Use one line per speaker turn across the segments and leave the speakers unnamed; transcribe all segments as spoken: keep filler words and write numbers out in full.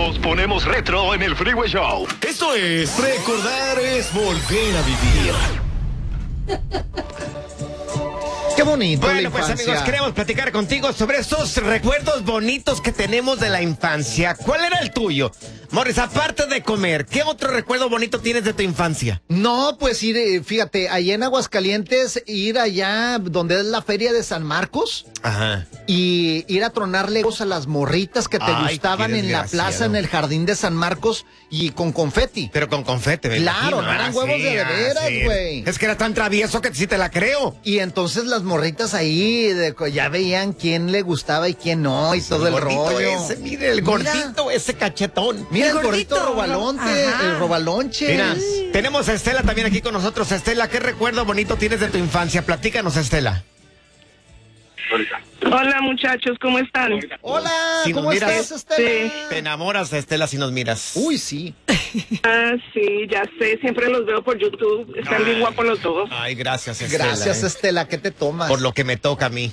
Nos ponemos retro en el Freeway Show. Esto es Recordar es Volver a Vivir.
Qué bonito.
Bueno, pues amigos, queremos platicar contigo sobre esos recuerdos bonitos que tenemos de la infancia. ¿Cuál era el tuyo? Morris, aparte de comer, ¿qué otro recuerdo bonito tienes de tu infancia?
No, pues ir, fíjate, allá en Aguascalientes, ir allá donde es la feria de San Marcos.
Ajá.
Y ir a tronarle a las morritas que te
Ay,
gustaban en la plaza, en el jardín de San Marcos y con confeti.
Pero con confeti, me
Claro,
imagino.
no eran
Ah,
huevos
sí,
de
ah,
veras,
sí.
güey.
Es que era tan travieso que sí te la creo.
Y entonces las morritas ahí de, ya veían quién le gustaba y quién no y
Pues
todo el,
el gordito
rollo.
ese, mire, el gordito,
Mira.
ese cachetón.
Mira el,
El
gordito,
gordito,
robalonte,
ajá.
el robalonche.
Mira, tenemos a Estela también aquí con nosotros. Estela, ¿qué recuerdo bonito tienes de tu infancia? Platícanos, Estela.
Hola muchachos, ¿cómo están?
Hola,
Si nos
¿cómo
miras,
estás, Estela?
Sí.
Te enamoras de Estela si nos miras.
Uy, sí.
Ah, sí, ya sé, siempre los veo por YouTube, están bien guapos los dos.
Ay, gracias, Estela.
Gracias,
eh,
Estela, ¿qué te tomas?
por lo que me toca a mí.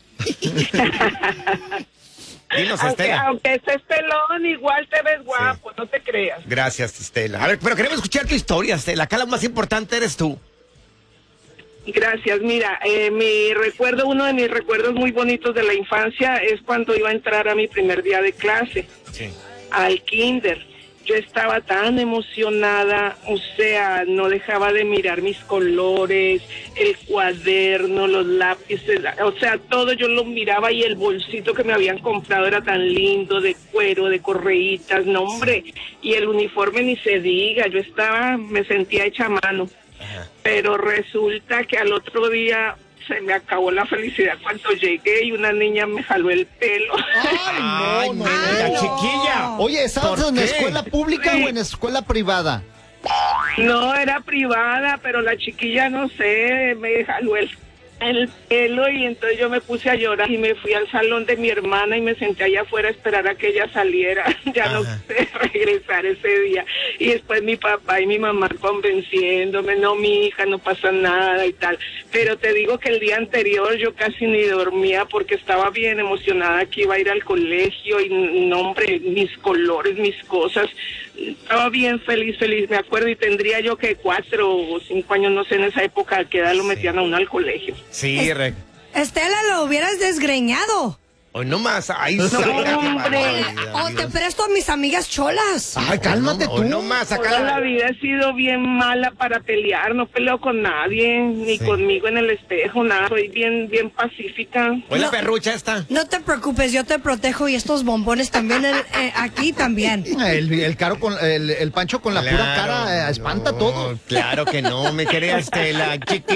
Dinos,
Aunque,
Estela.
aunque estés pelón, igual te ves guapo, no te creas.
Gracias, Estela. A ver, pero queremos escuchar tu historia, Estela. Acá lo más importante eres tú.
Gracias, mira, eh, mi recuerdo, uno de mis recuerdos muy bonitos de la infancia es cuando iba a entrar a mi primer día de clase,
Sí.
al kinder. Yo estaba tan emocionada, o sea, no dejaba de mirar mis colores, el cuaderno, los lápices, o sea, todo yo lo miraba y el bolsito que me habían comprado era tan lindo, de cuero, de correitas, no hombre, y el uniforme ni se diga, yo estaba, me sentía hecha a mano,
Ajá.
pero resulta que al otro día se me acabó la felicidad cuando llegué y una niña me jaló el pelo.
Ay, no, no,
mendiga
no.
chiquilla.
Oye, ¿estabas
¿Por
en
qué?
escuela pública
Sí.
o en escuela privada?
No, era privada, pero la chiquilla, no sé, me jaló el, el pelo y entonces yo me puse a llorar y me fui al salón de mi hermana y me senté allá afuera a esperar a que ella saliera. Ya no
Ajá.
pude regresar ese día. Y después mi papá y mi mamá convenciéndome, no, mi hija, no pasa nada y tal. Pero te digo que el día anterior yo casi ni dormía porque estaba bien emocionada que iba a ir al colegio y, no, hombre, mis colores, mis cosas. Estaba bien feliz, feliz, me acuerdo, y tendría yo que cuatro o cinco años, no sé, en esa época, a qué edad lo metían a uno al colegio.
Sí, re...
Estela, lo hubieras desgreñado.
Hoy no más. Ay,
No,
Sara, qué
hombre.
barbaridad,
O te
Dios.
presto a mis amigas cholas.
Ay, cálmate
Hoy
tú.
no más.
Toda la
Acá.
vida he sido bien mala para pelear, no peleo con nadie, ni
Sí.
conmigo en el espejo, nada, soy bien, bien pacífica.
Hoy la
No.
perrucha está.
No te preocupes, yo te protejo y estos bombones también, el- eh, aquí también.
El, el caro con el, el Pancho con la pura
Claro,
cara eh, espanta
no,
todo.
Claro que no, me quería Estela. Chiqui.